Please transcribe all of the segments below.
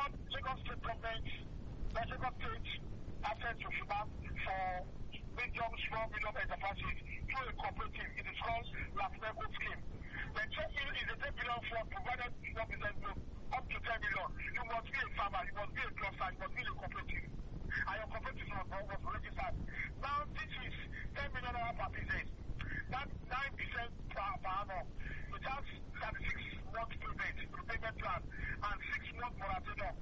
Lagos State government, Lagos State assets to finance for medium, small, medium enterprises through a cooperative. It is called LAFNECO scheme. The 10 million is a 10 million fund provided small business loan up to 10 million. You must be a farmer, you must be a cluster, you must be a cooperative. And your cooperative was registered. Now this is 10 million per business. That's 9% per annum. It has 36 months repayment plan, and 6 months moratorium.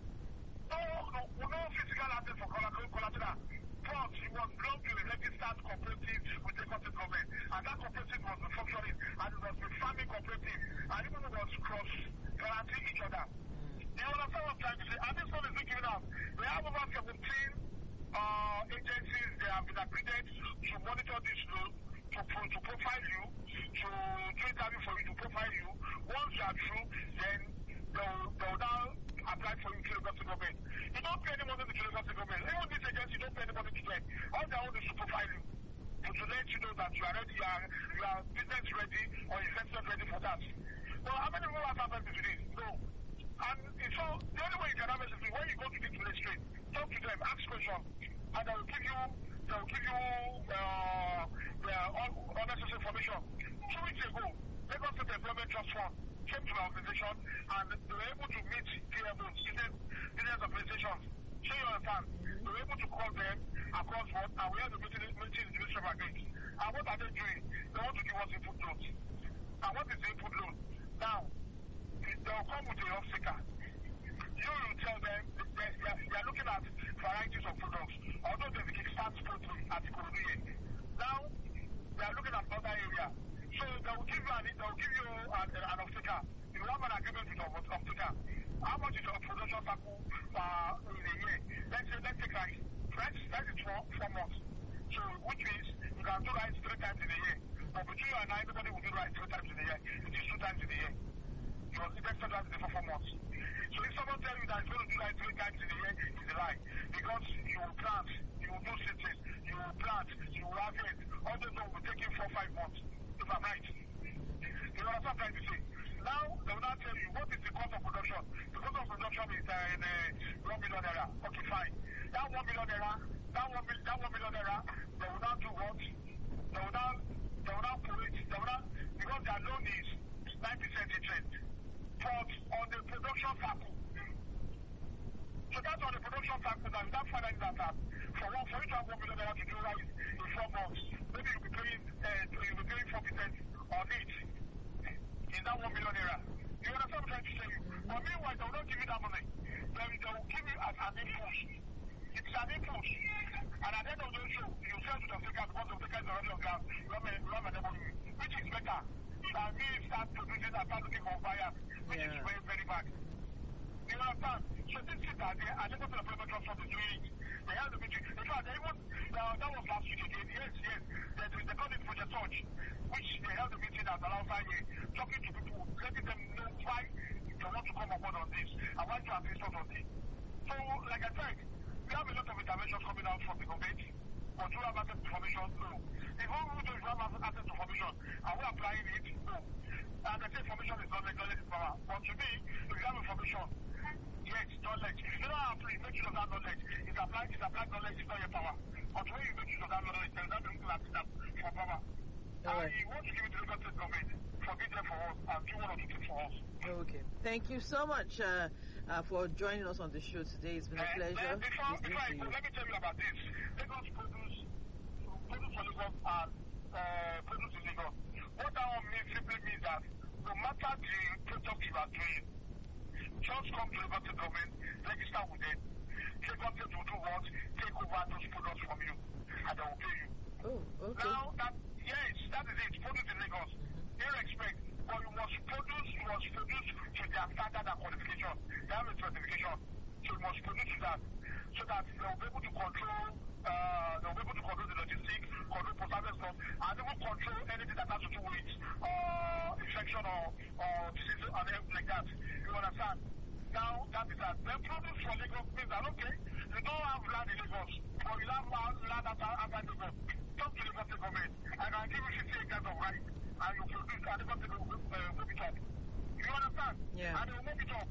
No physical asset for collateral. But you must belong to a registered cooperative with the country government. And that cooperative must be functioning, and it must be farming cooperative. And even it must cross-guarantee each other. You understand what I'm trying to say? And this one is being given out. They have over 17 agencies they have been accredited to monitor this loan, to profile you, to do interview for you, to profile you. Once you are through, then they will now apply for you to the government. You don't pay any money to the government. Even this agency don't pay any money to them. All they want is to profile you, to let you know that you are ready, you are business ready or investment ready for that. Well, how many people have happened to this? No. And so the only way you can have it is when you go to this ministry, talk to them, ask questions, and they will give you unnecessary information. 2 weeks ago, Lagos State Employment Trust Fund came to my organization and they were able to meet DMOs, business organizations. So you understand? They were able to call them across what, and we had a meeting in the Ministry of Agriculture. And what are they doing? They want to give us input loans. And what is the input loan? Now, they'll come with a obstacle. You will tell them they are looking at varieties of products. Although there's a kickstart poultry at Ikorodu. Now, they are looking at other areas. So they will give you an obstacle. You have an agreement with an obstacle. How much is your production cycle in a year? Let's take rice. Rice is 4 months. So which means you can do rice 3 times in a year. But between you and I, everybody will do rice 3 times in a year. It is 2 times in a year. Your investor does it for 4 months. So if someone tells you that it's going to do rice 3 times in a year, it's a lie. Because you will plant, you will do citrus, you will plant, you will harvest. All those will take you 4-5 months. If I'm right. You know what I'm trying to say? Now, they will now tell you what is the cost of production. The cost of production is in $1 million. Okay, fine. That $1 million, they will now do what? They will now pull it. Because their loan is 9% interest. But on the production cycle. So that's on the production cycle that without finding that out. For you to have $1 million to do right in 4 months, maybe you'll be paying 4% on it. In that $1 million. You understand what I'm trying to tell you? But meanwhile, they will not give you that money. They will give you as an input. It's an input. And at the end of the show, you sell to the Africa because the Africa is already on ground. You have an MOU, which is better than me start producing and start looking for buyers, which is very, very bad. You understand? So this is that I just want to Employment Trust Fund is doing it. They have the meeting. In fact, that was last week again. Yes. They called it Project Touch, which they held a meeting at Alausa here, talking to people, letting them know why they want to come on board on this and why to assist us on this. So, like I said, we have a lot of interventions coming out from the government, but do you have access to information? No. Even if you have access to information, are we applying it? No. And they say information is knowledge is power. But to me, if you have information, yes, knowledge. If you don't have to make use of that knowledge, it's applied knowledge, it's not your power. But when you make use of that knowledge, there's nothing like that for power. Right. And we want to give it to the Lagos State government for being there for us and do one or two things for us. Okay. Thank you so much for joining us on the show today. It's been a pleasure. Before I go, let me tell you about this. Lagos produce for Lagos and produce in Lagos. What that one means simply means that no matter the product you are doing, just come to Lagos State government, register with them. Lagos State will do what? Take over those products from you, and they will pay you. Oh, okay. Now, that is it. Produce in Lagos. Irrespect, but you must produce to their standard and qualification. They have a certification. So you must produce to that. So that they will be able to control the logistics, control post-harvest stuff, and even control anything that has to do with infection or disease and everything like that. You understand? Now, that is that. Then produce for Lagos means that, okay, you don't have land in Lagos, but you have land outside Lagos. Talk to the Lagos government, and I'll give you 50 acres of rice, and you produce, and the government will move it up. You understand? Yeah. And they will move it up.